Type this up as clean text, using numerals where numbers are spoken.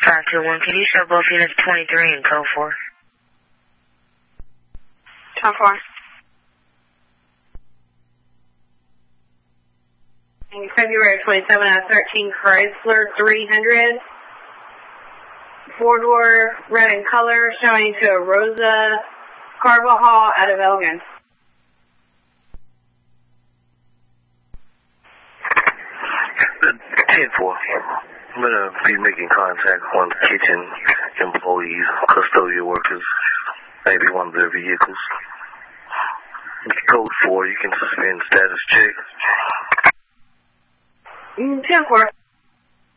521. Can you show both units 23 and code 4? 24. February 27 at 13 Chrysler 300. 4-door, red in color, showing to a Rosa Carvajal out of Elgin. Ten-4. I'm going to be making contact on kitchen employees, custodial workers, maybe one of their vehicles. Code 4, you can suspend status check. 10-4.